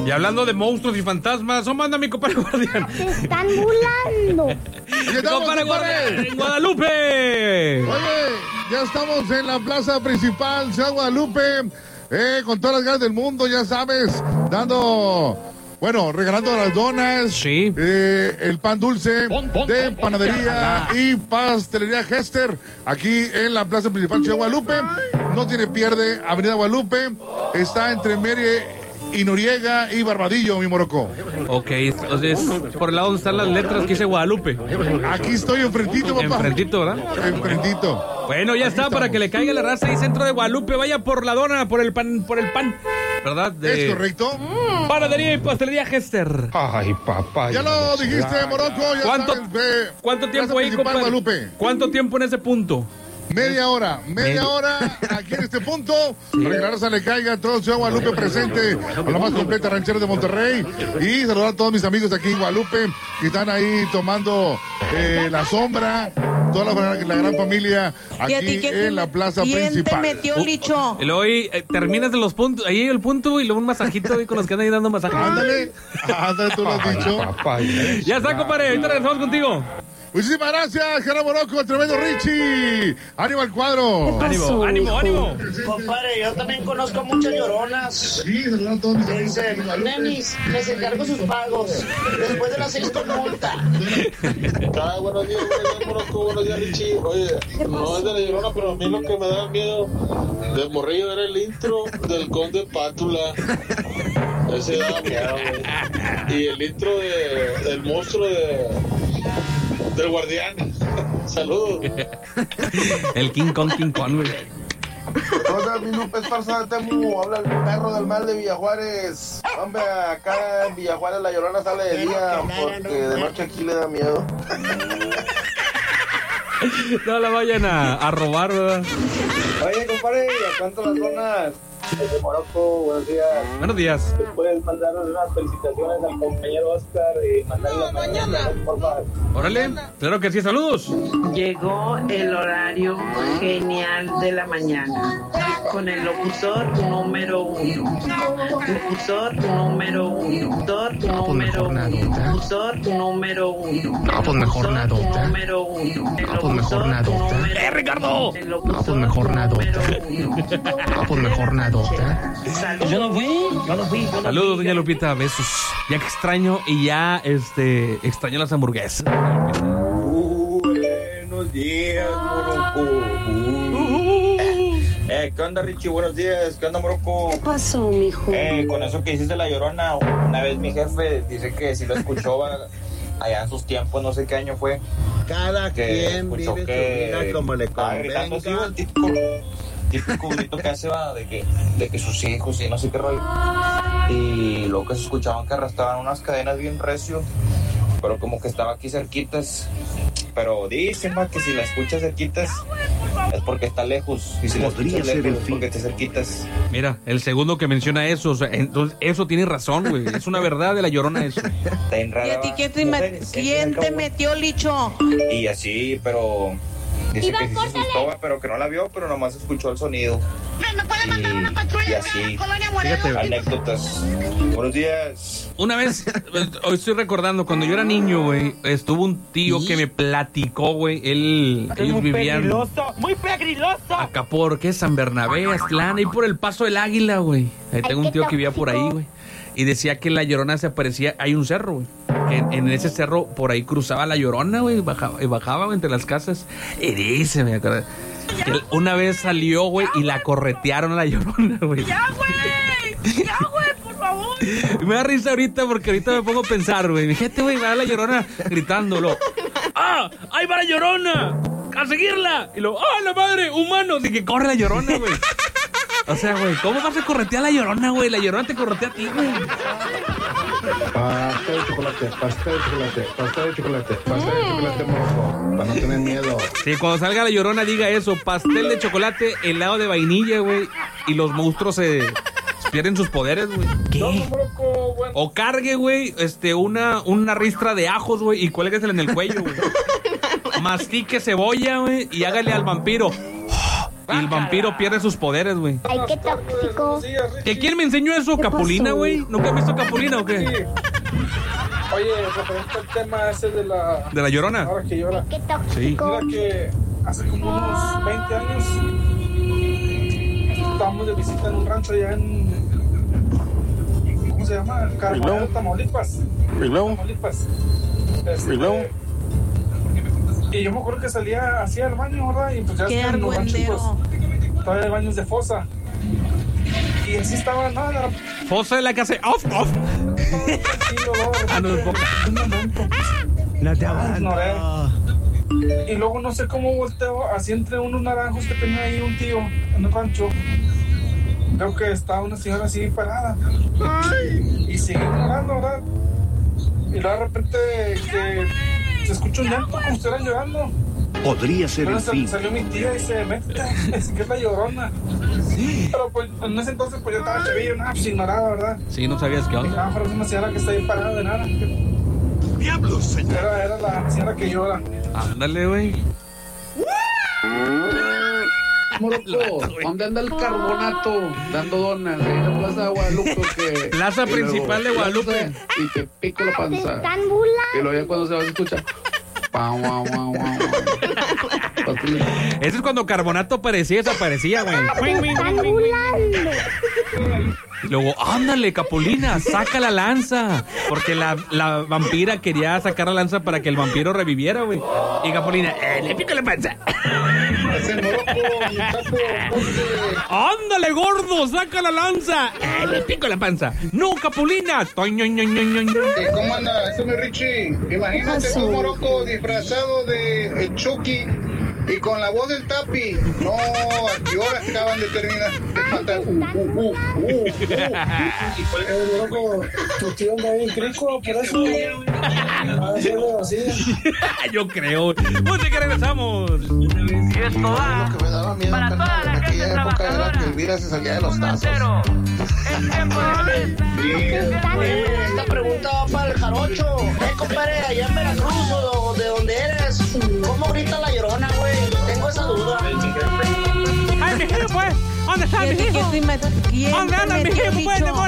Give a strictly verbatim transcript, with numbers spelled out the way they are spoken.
Y hablando de monstruos y fantasmas, ¿cómo anda mi compadre Guardián? Te están burlando. ¡Compadre Guardián en Guadalupe! Oye, ya estamos en la plaza principal, Ciudad Guadalupe, eh, con todas las ganas del mundo, ya sabes, dando... Bueno, regalando las donas, sí. eh, el pan dulce de panadería y pastelería Hester, aquí en la plaza principal Ciudad Guadalupe. No tiene pierde, Avenida Guadalupe, está entre Mieres y Noriega y Barbadillo, mi Morocco. Ok, entonces, por el lado donde están las letras que dice Guadalupe. Aquí estoy enfrentito, papá. Enfrentito, ¿verdad? Enfrentito. Bueno, ya está, para que le caiga la raza ahí centro de Guadalupe, vaya por la dona, por el pan, por el pan, ¿verdad? De ¿Es correcto? Panadería y pastelería Hester. Ay, papá. Ya lo dijiste, Morocco. Ya ¿Cuánto, sabes, ve, ¿cuánto tiempo plaza ahí, principal, compadre? Guadalupe. ¿Cuánto tiempo en ese punto? Media hora, media Medio. hora aquí en este punto, para que la raza le caiga a todo Ciudad Guadalupe presente, a la más completa ranchera de Monterrey, y saludar a todos mis amigos aquí en Guadalupe, que están ahí tomando eh, la sombra, toda la, la gran familia aquí en la plaza ¿Quién principal. te metió, Licho? Y luego ahí eh, terminas de los puntos, ahí el punto y luego un masajito ahí con los que andan ahí dando masaje. Ándale, ándale, tú lo has dicho. Ya está, compadre, ahorita regresamos contigo. Muchísimas gracias, Gerardo Morocco, el tremendo Richie. ¡Ánimo al cuadro! Ánimo, ánimo, ánimo. Compadre, yo también conozco muchas lloronas. Sí, saludar a todos mis Que amigos. dicen, nenis, les encargo sus pagos. Después de las seis con multa. Ah, buenos días, buenos días, Morocco, buenos días, Richie. Oye, no es de la llorona, pero a mí lo que me daba miedo de morrillo era el intro del Conde Pátula. Ese daba miedo, güey. Y el intro de, del monstruo de... del Guardián. Saludos. El King Kong, King Kong, güey. Hola, mi Lupe Esparza de Temu, habla el perro del mal de Villajuárez. Hombre, acá en Villajuárez la llorona sale de día, porque de noche aquí le da miedo. No la vayan a, a robar, ¿verdad? Oye, compadre, ¿a cuánto las donas? Desde Morocco, buenos días. Buenos días. Puedes mandarnos unas felicitaciones al compañero Oscar y mandarle la mañana, por favor. Órale, claro que sí, saludos. Llegó el horario genial de la mañana con el locutor número uno. Locutor número uno. Locutor número uno. Locutor número uno. Ah, pues mejor nadota. Número uno. Ah, pues mejor nadota. ¡Eh, Ricardo! Ah, pues mejor nadota. Ah, pues mejor nadota. Yo no fui, yo no fui. Saludos, doña Lupita, besos. Ya que extraño y ya, este, extraño las hamburguesas. Buenos días, Morocco. Uh. Eh, ¿qué onda, Richie? Buenos días. ¿Qué onda, Morocco? ¿Qué pasó, mijo? Eh, con eso que hiciste la llorona, una vez mi jefe dice que si lo escuchó va- allá en sus tiempos, no sé qué año fue. Cada que quien escuchó vive que su vida como le estaba gritando, sí, convenga. el típico, típico grito que hace va de que, de que sus hijos y no sé qué rollo. Y luego que se escuchaban que arrastraban unas cadenas bien recio, pero como que estaba aquí cerquitas. Pero dicen va que si la escuchas cerquitas es porque está lejos, y si la Podría escuchas ser lejos el es porque te cerquitas. Mira, el segundo que menciona eso, o sea, entonces eso tiene razón, güey. Es una verdad de la llorona eso. Está en ¿Y rara, a ti va. quién te, Mujeres, met- siempre quién te acabo- metió, Licho? Y así, pero dice que sí se asustó, va, pero que no la vio, pero nomás escuchó el sonido. Y, y así, Fíjate, güey. anécdotas. Buenos días. Una vez, hoy estoy recordando, cuando yo era niño, güey, estuvo un tío que me platicó, güey. Él, ellos vivían muy pegriloso. acá por, ¿qué? San Bernabé, Aztlán, ahí por el Paso del Águila, güey. Ahí tengo un tío que vivía por ahí, güey. Y decía que la Llorona se aparecía, hay un cerro, güey. Que en, en ese cerro, por ahí cruzaba la Llorona, güey, bajaba, y bajaba güey, entre las casas. Y dice, me acuerdo, que él una vez salió, güey, y la corretearon a la Llorona, güey. Ya, güey. Ya, güey, por favor. Y me da risa ahorita porque ahorita me pongo a pensar, güey. Fíjate, güey, me da la Llorona gritándolo. ¡Ah! ¡Ahí va la Llorona! ¡A seguirla! Y luego, ¡ah, la madre! ¡Humanos! Y que corre la Llorona, güey. O sea, güey, ¿cómo vas a corretear a la Llorona, güey? La Llorona te corretea a ti, güey. Pastel de chocolate, pastel de chocolate, pastel de chocolate, pastel de chocolate, Morocco, para no tener miedo. Sí, cuando salga la Llorona diga eso. Pastel de chocolate, helado de vainilla, güey. Y los monstruos se pierden sus poderes, güey. ¿Qué? O cargue, güey, este, una, una ristra de ajos, güey, y cuélguesela en el cuello, güey. Mastique cebolla, güey, y hágale al vampiro. y el vampiro pierde sus poderes, güey. Ay, qué tóxico. ¿Que quién me enseñó eso? ¿Capulina, güey? ¿Nunca has visto Capulina o qué? Sí. Oye, referente al tema ese de la... ¿De la Llorona? Ahora que llora. Qué Sí. tóxico. Mira que hace como unos veinte años estábamos de visita en un rancho allá en... ¿Cómo se llama? Carbonero, Tamaulipas. ¿Y luego? Tamaulipas. Este, ¿Y luego? Y yo me acuerdo que salía así al baño, ¿verdad? Y pues ya Qué estaba en los ranchos, argüendero. pues, todavía hay baños de fosa. Y así estaba, nada, Fosa de la casa. Off, off. tranquilo, Ah, no, es poca. un momento. No te aguanto. Y luego no sé cómo volteo, así entre unos naranjos que tenía ahí un tío en el rancho. Creo que estaba una señora así parada. Y sigue ignorando, ¿verdad? Y luego de repente que se escucha un llanto como si estuvieran llorando. Podría ser el Entonces fin. salió mi tía y dice, métete, es que es la Llorona. Pero pues en ese entonces pues yo estaba chavillo, nada, pues ignoraba, ¿verdad? Sí, no sabías qué Y onda. nada, pero es una señora que está ahí parada de nada. ¡Diablos, señor! Era, era la señora que llora. Ándale, güey. Morocco, ¿dónde anda el carbonato dando donas? Ahí en la Plaza de Guadalupe, que Plaza y luego, principal de Guadalupe. Y te pico la Se panza. están burlando. Y luego ya cuando se va se escucha. Pau, guau, guau, guau, guau. Ese es cuando Carbonato aparecía y desaparecía, güey. Se están burlando. Y luego, ándale, Capulina, saca la lanza. Porque la, la vampira quería sacar la lanza para que el vampiro reviviera, güey. Y Capulina, eh, le pico la panza. Ese Morocco, muchacho, ponte. Ándale, gordo, saca la lanza. Eh, le pico la panza. No, Capulina. Toño, ño, ño, ño, ño. Eh, ¿Cómo anda? Ese es mi Richie. Imagínate tú, Morocco, disfrazado de el Chucky y con la voz del Tapi. No, ¿a qué hora acaban de terminar? Te falta uh, uh, uh, uh, uh. Eh, Morocco, tu tío anda bien crico, por eso. Ah, sí, así. Yo creo. Pues que regresamos. Y esto va lo que me daba miedo, para carnal, toda la en gente aquella época era que trabajadora. Elvira se salía de los tazos. Cero. Es tiempo de Oye, esta pregunta va para el jarocho. Eh, compadre, allá en Veracruz o de donde eres, ¿cómo grita la Llorona, güey? Tengo esa duda. Ay, mi hijo, pues. ¿Dónde está mi hijo? ¿Quién te ¿Dónde anda mi metió hijo, el pues? bicho?